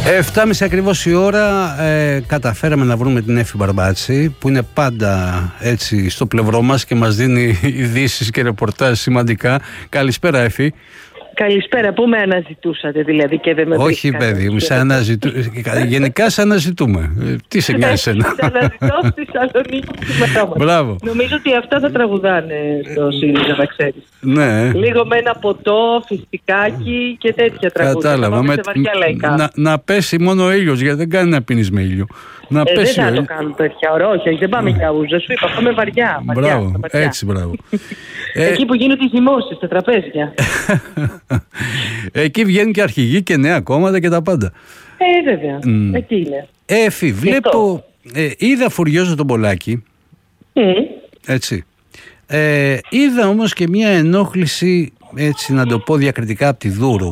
7.30 ακριβώς η ώρα, καταφέραμε να βρούμε την Έφη Μπαρμπάτση, που είναι πάντα έτσι στο πλευρό μας και μας δίνει ειδήσεις και ρεπορτάζ σημαντικά. Καλησπέρα, Έφη. Καλησπέρα, πού με αναζητούσατε δηλαδή και δεν με βρήκατε? Όχι, παιδί μου, γενικά σε αναζητούμε. Τι σε νοιάζει εσένα? Σε αναζητώ στη Θεσσαλονίκη σήμερα. Μπράβο. Νομίζω ότι αυτά θα τραγουδάνε στο ΣΥΡΙΖΑ, να ξέρεις. Ναι. Λίγο με ένα ποτό, φιστικάκι και τέτοια τραγούδια. Κατάλαβα. Να πέσει μόνο ο ήλιος, γιατί δεν κάνει να πίνεις με ήλιο. Να πέσει δεν θα το κάνουμε τέτοια ώρα, όχι, δεν πάμε για ούζα. Σου είπα, πάμε βαριά. Μπράβο, έτσι, μπράβο. Εκεί που γίνονται οι δημόσιες, τα τραπέζια. Εκεί βγαίνουν και αρχηγοί και νέα κόμματα και τα πάντα. Βέβαια, εκεί είναι. Έφη, βλέπω, είδα Φουριόζο τον Πολάκη, έτσι. Είδα όμως και μια ενόχληση, έτσι να το πω διακριτικά, από τη Δούρου.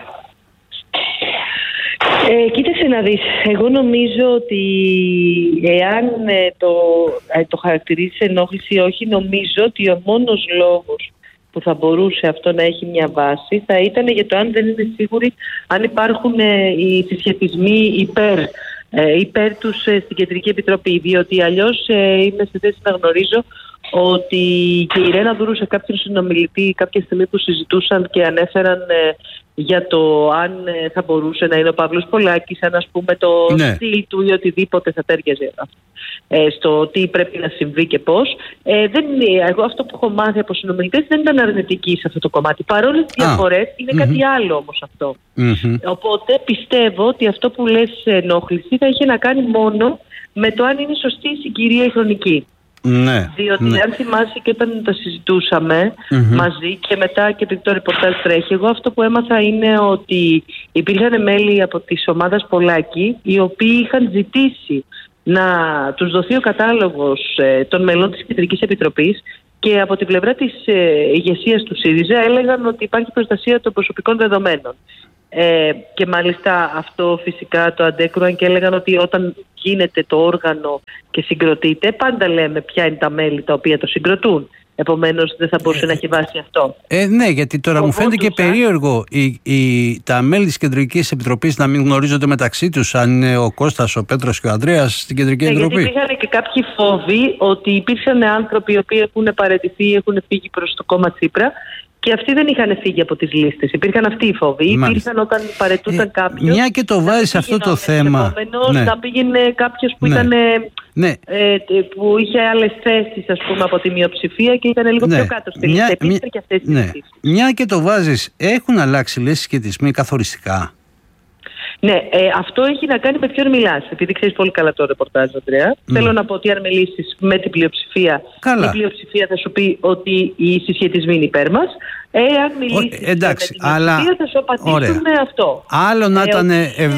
Κοίταξε να δεις, εγώ νομίζω ότι εάν το χαρακτηρίζεις ενόχληση, όχι, νομίζω ότι ο μόνος λόγος που θα μπορούσε αυτό να έχει μια βάση θα ήταν για το αν δεν είναι σίγουροι αν υπάρχουν οι συσχετισμοί υπέρ τους στην Κεντρική Επιτροπή, διότι αλλιώς είμαι στη θέση να γνωρίζω ότι και η Ρένα Δούρου σε κάποιον συνομιλητή κάποια στιγμή που συζητούσαν και ανέφεραν για το αν θα μπορούσε να είναι ο Παύλος Πολάκης, αν ας πούμε το στυλ του ή οτιδήποτε θα τέριαζε στο τι πρέπει να συμβεί και πώς. Εγώ αυτό που έχω μάθει από συνομιλητές δεν ήταν αρνητική σε αυτό το κομμάτι. Παρόλες τις διαφορές είναι κάτι άλλο όμως αυτό. Οπότε πιστεύω ότι αυτό που λες ενόχληση θα είχε να κάνει μόνο με το αν είναι σωστή η συγκυρία η χρονική. Ναι, διότι αν θυμάσαι και όταν τα συζητούσαμε μαζί και μετά και επειδή το ρεπορτάζ τρέχει, εγώ αυτό που έμαθα είναι ότι υπήρχαν μέλη από της ομάδας Πολάκη οι οποίοι είχαν ζητήσει να τους δοθεί ο κατάλογος των μελών της Κεντρικής Επιτροπής και από την πλευρά της ηγεσίας του ΣΥΡΙΖΑ έλεγαν ότι υπάρχει προστασία των προσωπικών δεδομένων. Και μάλιστα αυτό φυσικά το αντέκρουαν και έλεγαν ότι όταν γίνεται το όργανο και συγκροτείται, πάντα λέμε ποια είναι τα μέλη τα οποία το συγκροτούν. Επομένως δεν θα μπορούσε να έχει βάσει αυτό. Ναι, γιατί τώρα μου φαίνεται και περίεργο τα μέλη της Κεντρικής Επιτροπής να μην γνωρίζονται μεταξύ τους, αν είναι ο Κώστας, ο Πέτρος και ο Ανδρέας στην Κεντρική Επιτροπή. Γιατί υπήρχαν και κάποιοι φόβοι ότι υπήρξαν άνθρωποι οι οποίοι έχουν παραιτηθεί, έχουν φύγει προς το κόμμα Τσίπρα. Και αυτοί δεν είχαν φύγει από τις λίστες. Υπήρχαν αυτοί οι φόβοι. Υπήρχαν όταν παρετούταν κάποιος. Μια και το βάζεις αυτό το θέμα. Να πήγαινε κάποιος που ήταν. Που είχε άλλες θέσεις, ας πούμε, από τη μειοψηφία και ήταν λίγο πιο κάτω στη λίστα. Υπήρχαν και αυτές τις θέσεις. Μια και το βάζεις, έχουν αλλάξει λες συσχετισμοί καθοριστικά? Ναι, αυτό έχει να κάνει με ποιον μιλάς. Επειδή ξέρεις πολύ καλά το ρεπορτάζ, Ανδρέα. Θέλω να πω ότι αν μιλήσεις με την πλειοψηφία, η πλειοψηφία θα σου πει ότι οι συσχετισμοί είναι υπέρ μας. Αν μιλήσεις με την πλειοψηφία θα σου απαντήσουν με αυτό. Άλλο να ήταν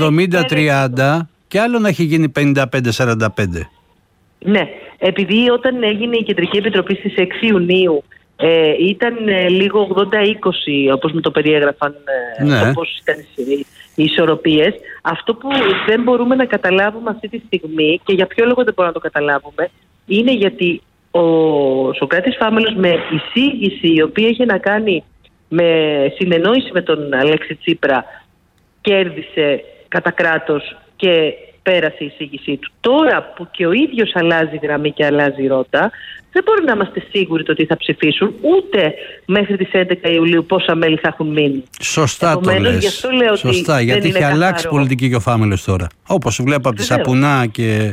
70-30 και άλλο να έχει γίνει 55-45. Ναι, επειδή όταν έγινε η Κεντρική Επιτροπή στις 6 Ιουνίου ήταν λίγο 80-20 όπως μου το περιέγραφαν, όπως ήταν οι ισορροπίες. Αυτό που δεν μπορούμε να καταλάβουμε αυτή τη στιγμή και για ποιο λόγο δεν μπορούμε να το καταλάβουμε είναι γιατί ο Σωκράτης Φάμελος με εισήγηση η οποία είχε να κάνει με συνεννόηση με τον Αλέξη Τσίπρα κέρδισε κατά κράτος και πέρασε η εισήγησή του. Τώρα που και ο ίδιος αλλάζει γραμμή και αλλάζει ρότα, δεν μπορούμε να είμαστε σίγουροι το ότι θα ψηφίσουν ούτε μέχρι τις 11 Ιουλίου πόσα μέλη θα έχουν μείνει. Σωστά το λες. Σωστά, γιατί έχει αλλάξει πολιτική και ο Φάμελος τώρα. Όπως βλέπω από τη Σαπουνά και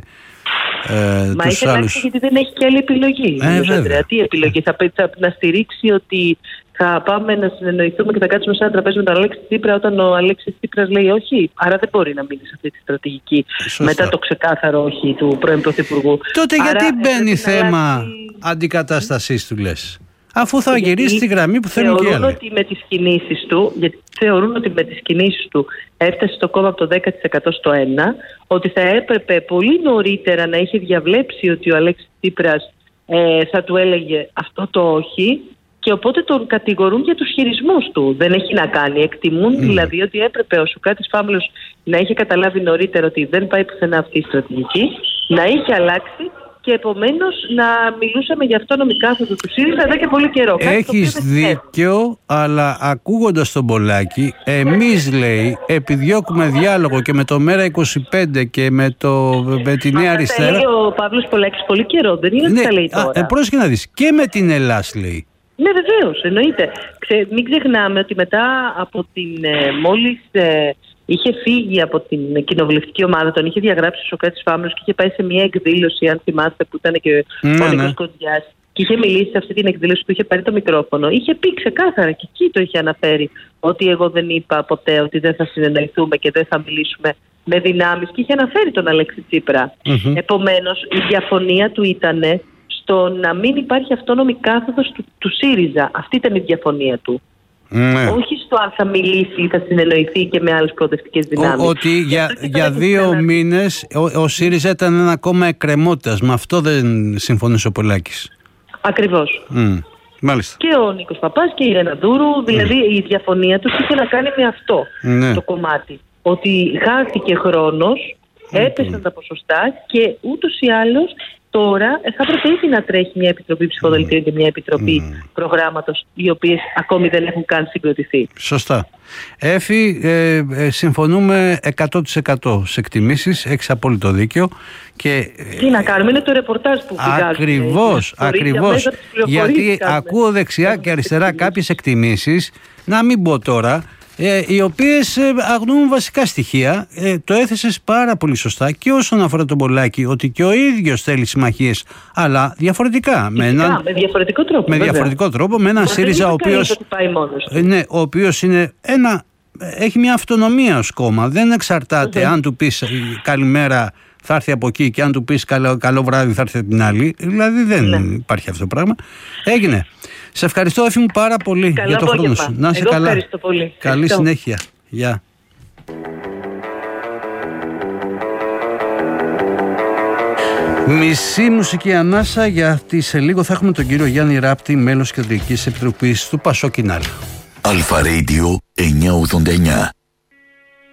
Μα έχει αλλάξει γιατί δεν έχει και άλλη επιλογή. Τι επιλογή? Θα να στηρίξει ότι θα πάμε να συνεννοηθούμε και θα κάτσουμε σε ένα τραπέζι με τον Αλέξη Τσίπρα όταν ο Αλέξης Τσίπρας λέει όχι? Άρα δεν μπορεί να μείνει σε αυτή τη στρατηγική. Μετά το ξεκάθαρο όχι του πρώην Πρωθυπουργού. Τότε γιατί μπαίνει θέμα αντικατάστασής του, λες, αφού θα γυρίσει τη γραμμή που θέλουν και οι άλλοι? Θεωρούν ότι με τις κινήσεις του έφτασε στο κόμμα από το 10% στο 1%, ότι θα έπρεπε πολύ νωρίτερα να είχε διαβλέψει ότι ο Αλέξης Τσίπρας θα του έλεγε αυτό το όχι, και οπότε τον κατηγορούν για τους χειρισμούς του. Δεν έχει να κάνει. Εκτιμούν δηλαδή ότι έπρεπε ο Σωκράτης Φάμελος να είχε καταλάβει νωρίτερα ότι δεν πάει πουθενά αυτή η στρατηγική, να είχε αλλάξει και επομένως να μιλούσαμε για αυτόνομη κάθοδο του ΣΥΡΙΖΑ εδώ και πολύ καιρό. Έχεις δίκιο, αλλά ακούγοντας τον Πολάκη, εμείς, λέει, επιδιώκουμε διάλογο και με το ΜΕΡΑ25 και με τη Νέα Αριστερά. Λέει ο Παύλος Πολάκης πολύ καιρό, δεν είναι ότι τα λέει τώρα. Πρόσεχε να δεις, και με την Ελλάς, λέει. Ναι, βεβαίως, εννοείται. Μην ξεχνάμε ότι μετά από την μόλις είχε φύγει από την κοινοβουλευτική ομάδα, τον είχε διαγράψει ο Σωκράτης Φάμελος και είχε πάει σε μια εκδήλωση, αν θυμάστε, που ήταν και ο Νίκος Κοντιάς, και είχε μιλήσει σε αυτή την εκδήλωση που είχε πάρει το μικρόφωνο. Είχε πει ξεκάθαρα, και εκεί το είχε αναφέρει, ότι εγώ δεν είπα ποτέ ότι δεν θα συνεννοηθούμε και δεν θα μιλήσουμε με δυνάμεις, και είχε αναφέρει τον Αλέξη Τσίπρα. Επομένως, η διαφωνία του ήταν στο να μην υπάρχει αυτόνομη κάθοδος του ΣΥΡΙΖΑ. Αυτή ήταν η διαφωνία του. Όχι στο αν θα μιλήσει ή θα συνεννοηθεί και με άλλες προοδευτικές δυνάμεις. Ότι για 2 μήνες ο ΣΥΡΙΖΑ ήταν ένα κόμμα εκκρεμότητας. Με αυτό δεν συμφωνούσε ο Πολάκης. Ακριβώς. Μάλιστα. Και ο Νίκος Παπάς και η Ρένα Ντούρου. Δηλαδή η διαφωνία τους είχε να κάνει με αυτό το κομμάτι. Ότι χάθηκε χρόνος, έπεσαν τα ποσοστά και ούτως ή άλλως τώρα θα έπρεπε ήδη να τρέχει μια επιτροπή ψηφοδελτίων και μια επιτροπή προγράμματος, οι οποίες ακόμη δεν έχουν καν συγκροτηθεί. Σωστά. Έφη, συμφωνούμε 100% σε εκτιμήσεις, έχεις απόλυτο δίκιο. Και, τι να κάνουμε, είναι το ρεπορτάζ που πηγάζουμε. Ακριβώς. Γιατί ακούω δεξιά και αριστερά κάποιες εκτιμήσεις, να μην πω τώρα, οι οποίες αγνοούν βασικά στοιχεία. Το έθεσες πάρα πολύ σωστά και όσον αφορά τον Πολάκη, ότι και ο ίδιος θέλει συμμαχίες, αλλά διαφορετικά. Με διαφορετικό τρόπο. Με διαφορετικό τρόπο, με έναν ΣΥΡΙΖΑ ο οποίος είναι έχει μια αυτονομία ως κόμμα. Δεν εξαρτάται αν του πεις καλημέρα θα έρθει από εκεί και αν του πεις καλό βράδυ θα έρθει από την άλλη. Δηλαδή δεν υπάρχει αυτό το πράγμα. Έγινε. Σε ευχαριστώ, Έφη μου, πάρα πολύ για το χρόνο σου. Να είσαι καλά. Ευχαριστώ πολύ. Καλή συνέχεια. Γεια. Μισή μουσική ανάσα, γιατί σε λίγο θα έχουμε τον κύριο Γιάννη Ράπτη, μέλος Κεντρικής Επιτροπής του Πασόκ Κινάλ. Αλφα Radio 989.